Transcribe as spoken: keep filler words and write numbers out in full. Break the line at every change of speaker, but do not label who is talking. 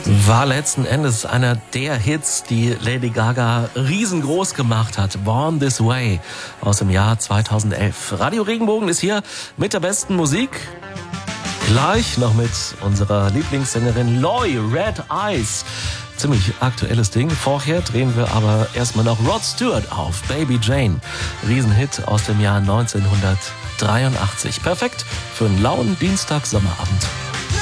War letzten Endes einer der Hits, die Lady Gaga riesengroß gemacht hat. Born This Way aus dem Jahr zweitausendelf. Radio Regenbogen ist hier mit der besten Musik. Gleich noch mit unserer Lieblingssängerin Loi, Red Eyes. Ziemlich aktuelles Ding. Vorher drehen wir aber erstmal noch Rod Stewart auf. Baby Jane. Riesenhit aus dem Jahr neunzehnhundertdreiundachtzig. Perfekt für einen lauen Dienstag-Sommerabend.